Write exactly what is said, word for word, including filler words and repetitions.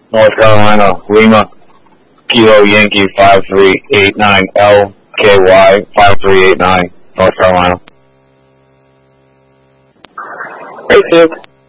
North Carolina, Lima, Kilo Yankee five three eight nine L K Y five three eight nine, North Carolina. Received.